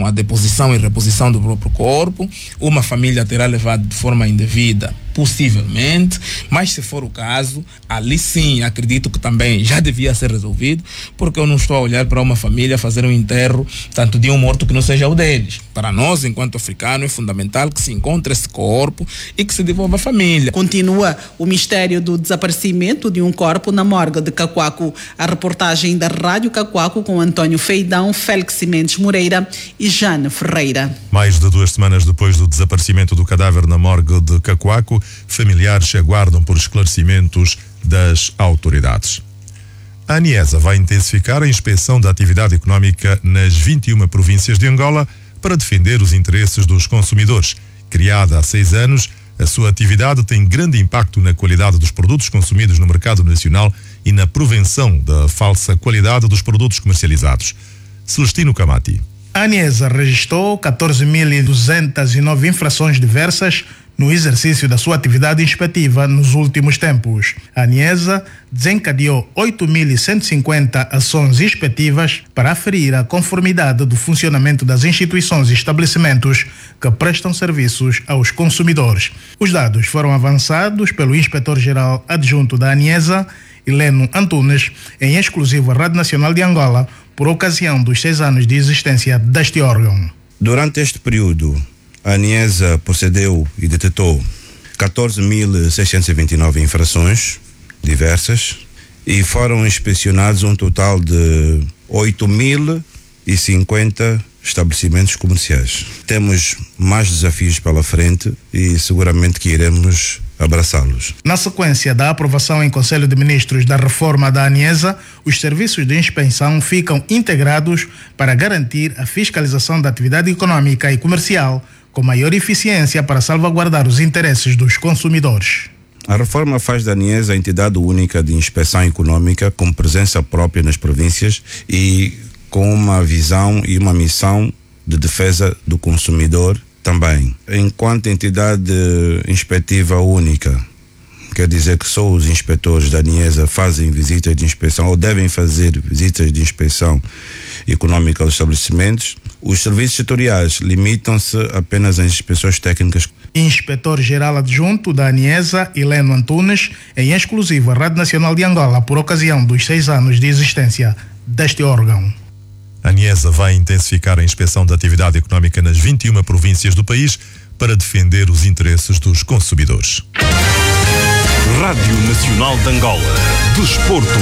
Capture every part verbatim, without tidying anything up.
a deposição e reposição do próprio corpo, uma família terá levado de forma indevida, possivelmente, mas se for o caso, ali sim acredito que também já devia ser resolvido, porque eu não estou a olhar para uma família fazer um enterro tanto de um morto que não seja o deles. Para nós, enquanto africanos, é fundamental que se encontre esse corpo e que se devolva à família. Continua o mistério do desaparecimento de um corpo na morgue de Cacoaco. A reportagem da Rádio Cacoaco com António Feidão, Félix Mendes Moreira e Jane Ferreira. Mais de duas semanas depois do desaparecimento do cadáver na morgue de Cacoaco, familiares aguardam por esclarecimentos das autoridades. A ANIESA vai intensificar a inspeção da atividade económica nas vinte e uma províncias de Angola para defender os interesses dos consumidores. Criada há seis anos, a sua atividade tem grande impacto na qualidade dos produtos consumidos no mercado nacional e na prevenção da falsa qualidade dos produtos comercializados. Celestino Camati. A ANIESA registrou catorze mil duzentas e nove infrações diversas no exercício da sua atividade inspectiva nos últimos tempos. A ANIESA desencadeou oito mil cento e cinquenta ações inspectivas para aferir a conformidade do funcionamento das instituições e estabelecimentos que prestam serviços aos consumidores. Os dados foram avançados pelo inspetor-geral adjunto da ANIESA, Heleno Antunes, em exclusivo à Rádio Nacional de Angola, por ocasião dos seis anos de existência deste órgão. Durante este período, a ANIESA procedeu e detectou catorze mil seiscentos e vinte e nove infrações diversas e foram inspecionados um total de oito mil e cinquenta estabelecimentos comerciais. Temos mais desafios pela frente e seguramente que iremos abraçá-los. Na sequência da aprovação em Conselho de Ministros da reforma da ANIESA, os serviços de inspeção ficam integrados para garantir a fiscalização da atividade econômica e comercial com maior eficiência para salvaguardar os interesses dos consumidores. A reforma faz da ANIESA a entidade única de inspeção econômica com presença própria nas províncias e com uma visão e uma missão de defesa do consumidor também. Enquanto entidade inspectiva única, quer dizer que só os inspetores da ANIESA fazem visitas de inspeção ou devem fazer visitas de inspeção econômica aos estabelecimentos. Os serviços setoriais limitam-se apenas às inspeções técnicas. Inspetor-geral adjunto da ANIESA, Heleno Antunes, em exclusivo à Rádio Nacional de Angola, por ocasião dos seis anos de existência deste órgão. A ANIESA vai intensificar a inspeção da atividade económica nas vinte e uma províncias do país para defender os interesses dos consumidores. Rádio Nacional de Angola. Desporto.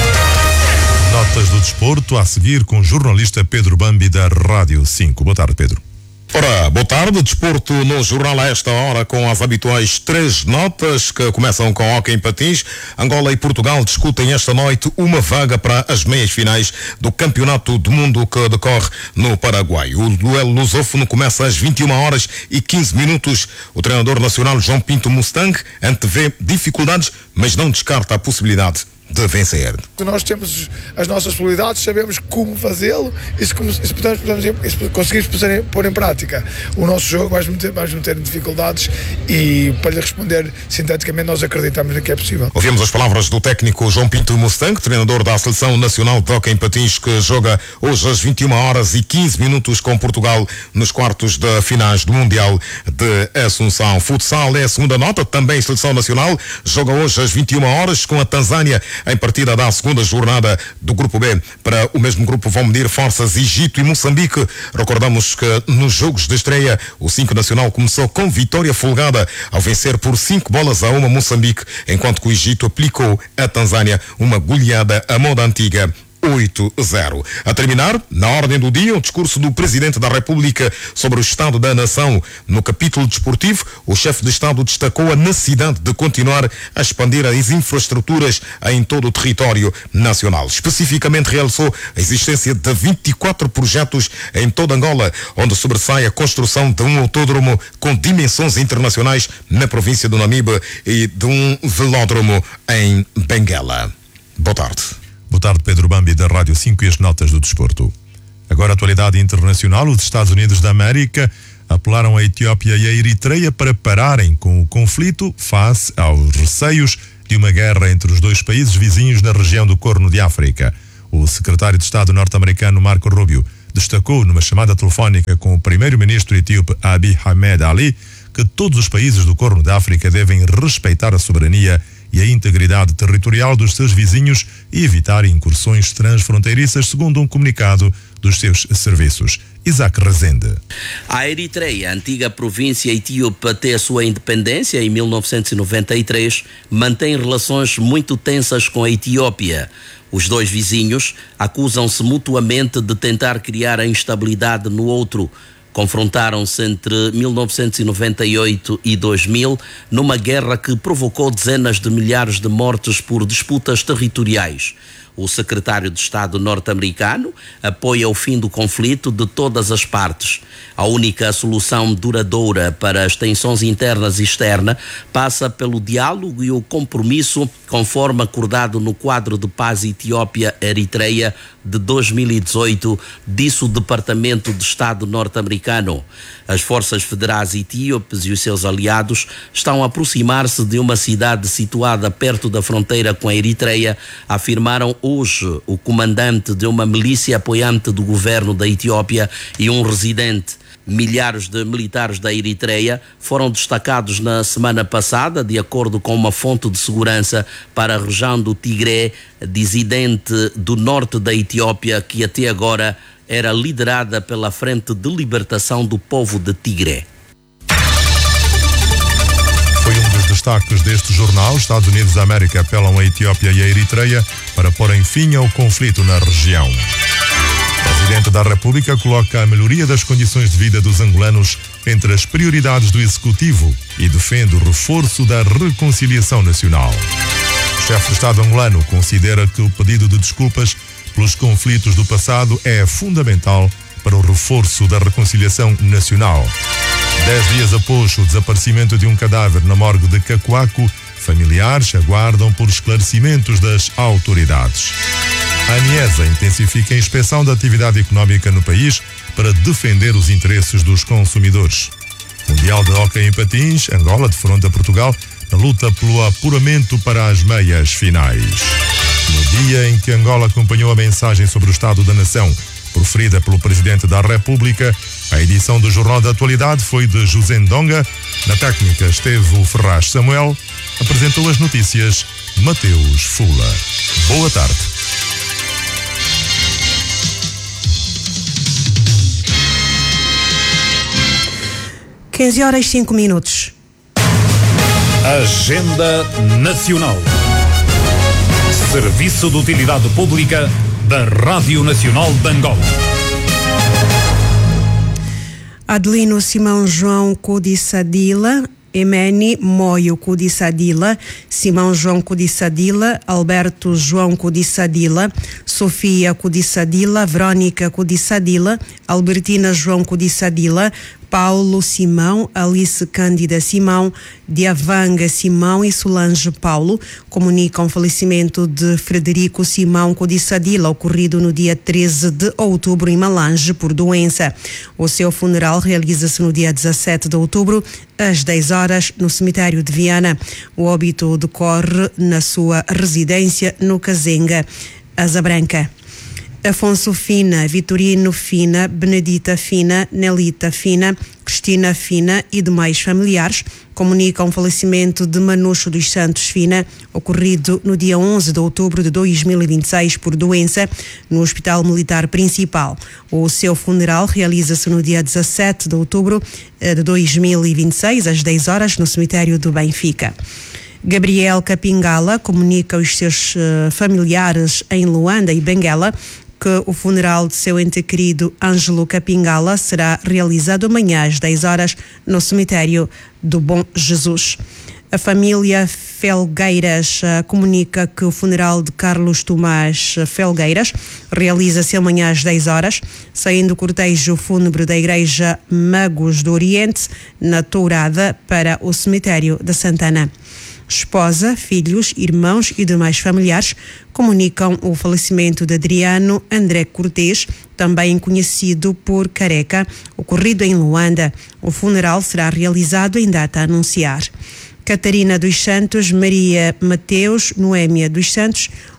Notas do desporto a seguir com o jornalista Pedro Bambi da Rádio cinco. Boa tarde, Pedro. Ora, boa tarde, desporto no jornal a esta hora com as habituais três notas que começam com hóquei em patins. Angola e Portugal discutem esta noite uma vaga para as meias finais do Campeonato do Mundo que decorre no Paraguai. O duelo lusófono começa às vinte e uma horas e quinze minutos. O treinador nacional João Pinto Mustang antevê dificuldades, mas não descarta a possibilidade de vencer. Nós temos as nossas possibilidades, sabemos como fazê-lo e se, como, se, podemos, se conseguirmos pôr, pôr em prática o nosso jogo, vais meter, vais meter dificuldades e, para lhe responder sinteticamente, nós acreditamos que é possível. Ouvimos as palavras do técnico João Pinto Mustang, treinador da Seleção Nacional de Hóquei em Patins, que joga hoje às vinte e uma horas e quinze minutos com Portugal nos quartos de finais do Mundial de Assunção. Futsal é a segunda nota, também Seleção Nacional, joga hoje às vinte e uma horas com a Tanzânia em partida da segunda jornada do Grupo B. Para o mesmo grupo vão medir forças Egito e Moçambique. Recordamos que nos jogos de estreia o cinco Nacional começou com vitória folgada ao vencer por cinco bolas a uma Moçambique, enquanto que o Egito aplicou à Tanzânia uma goleada à moda antiga oito a zero. A terminar, na ordem do dia, o discurso do Presidente da República sobre o Estado da Nação. No capítulo desportivo, o chefe de Estado destacou a necessidade de continuar a expandir as infraestruturas em todo o território nacional. Especificamente, realçou a existência de vinte e quatro projetos em toda Angola, onde sobressai a construção de um autódromo com dimensões internacionais na província do Namibe e de um velódromo em Benguela. Boa tarde. Boa tarde, Pedro Bambi da Rádio cinco e as notas do desporto. Agora a atualidade internacional. Os Estados Unidos da América apelaram a Etiópia e a Eritreia para pararem com o conflito face aos receios de uma guerra entre os dois países vizinhos na região do Corno de África. O secretário de Estado norte-americano Marco Rubio destacou numa chamada telefónica com o primeiro-ministro etíope Abiy Ahmed Ali que todos os países do Corno da África devem respeitar a soberania e a integridade territorial dos seus vizinhos e evitar incursões transfronteiriças, segundo um comunicado dos seus serviços. Isaac Rezende. A Eritreia, antiga província etíope até a sua independência em mil novecentos e noventa e três, mantém relações muito tensas com a Etiópia. Os dois vizinhos acusam-se mutuamente de tentar criar a instabilidade no outro. Confrontaram-se entre mil novecentos e noventa e oito e dois mil numa guerra que provocou dezenas de milhares de mortes por disputas territoriais. O secretário de Estado norte-americano apoia o fim do conflito de todas as partes. A única solução duradoura para as tensões internas e externas passa pelo diálogo e o compromisso, conforme acordado no quadro de paz Etiópia-Eritreia de dois mil e dezoito, disse o Departamento de Estado norte-americano. As forças federais etíopes e os seus aliados estão a aproximar-se de uma cidade situada perto da fronteira com a Eritreia, afirmaram hoje o comandante de uma milícia apoiante do governo da Etiópia e um residente. Milhares de militares da Eritreia foram destacados na semana passada, de acordo com uma fonte de segurança, para a região do Tigré, dissidente do norte da Etiópia, que até agora era liderada pela Frente de Libertação do Povo de Tigré. Foi um dos destaques deste jornal. Estados Unidos da América apelam a Etiópia e a Eritreia para porem fim ao conflito na região. O Presidente da República coloca a melhoria das condições de vida dos angolanos entre as prioridades do Executivo e defende o reforço da reconciliação nacional. O chefe de Estado angolano considera que o pedido de desculpas pelos conflitos do passado é fundamental para o reforço da reconciliação nacional. Dez dias após o desaparecimento de um cadáver na morgue de Cacoaco, familiares aguardam por esclarecimentos das autoridades. A ANIESA intensifica a inspeção da atividade económica no país para defender os interesses dos consumidores. Mundial de Hóquei em Patins, Angola defronta Portugal na luta pelo apuramento para as meias finais. No dia em que Angola acompanhou a mensagem sobre o Estado da Nação proferida pelo Presidente da República, a edição do Jornal da Atualidade foi de José Ndonga. Na técnica esteve o Ferraz Samuel. Apresentou as notícias Mateus Fula. Boa tarde. quinze horas e cinco minutos. Agenda Nacional. Serviço de Utilidade Pública da Rádio Nacional de Angola. Adelino Simão João Cudissadila, Emeni Moio Cudissadila, Simão João Cudissadila, Alberto João Cudissadila, Sofia Cudissadila, Verônica Cudissadila, Albertina João Cudissadila, Paulo Simão, Alice Cândida Simão, Diavanga Simão e Solange Paulo comunicam o falecimento de Frederico Simão Cudissadila, ocorrido no dia treze de outubro em Malange por doença. O seu funeral realiza-se no dia dezassete de outubro, às dez horas, no cemitério de Viana. O óbito decorre na sua residência no Cazenga, Asa Branca. Afonso Fina, Vitorino Fina, Benedita Fina, Nelita Fina, Cristina Fina e demais familiares comunicam o falecimento de Manucho dos Santos Fina, ocorrido no dia onze de outubro de dois mil e vinte e seis por doença no Hospital Militar Principal. O seu funeral realiza-se no dia dezassete de outubro de dois mil e vinte e seis, às dez horas, no cemitério do Benfica. Gabriel Capingala comunica aos seus uh, familiares em Luanda e Benguela que o funeral de seu ente querido Ângelo Capingala será realizado amanhã às dez horas no cemitério do Bom Jesus. A família Felgueiras uh, comunica que o funeral de Carlos Tomás Felgueiras realiza-se amanhã às dez horas, saindo o cortejo fúnebre da Igreja Magos do Oriente, na Tourada, para o cemitério de Santana. Esposa, filhos, irmãos e demais familiares comunicam o falecimento de Adriano André Cortês, também conhecido por Careca, ocorrido em Luanda. O funeral será realizado em data a anunciar. Catarina dos Santos, Maria Mateus, Noémia dos Santos,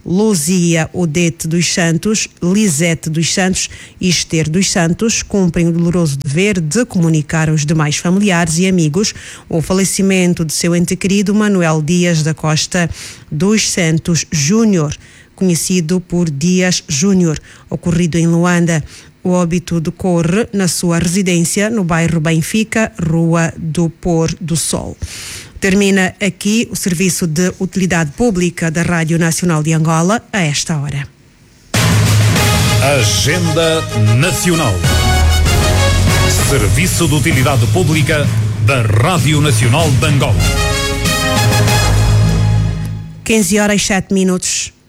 Luzia Odete dos Santos, Lisete dos Santos e Esther dos Santos cumprem o doloroso dever de comunicar aos demais familiares e amigos o falecimento de seu ente querido Manuel Dias da Costa dos Santos Júnior, conhecido por Dias Júnior, ocorrido em Luanda. O óbito decorre na sua residência no bairro Benfica, Rua do Pôr do Sol. Termina aqui o serviço de utilidade pública da Rádio Nacional de Angola a esta hora. Agenda Nacional. Serviço de utilidade pública da Rádio Nacional de Angola. quinze horas e sete minutos.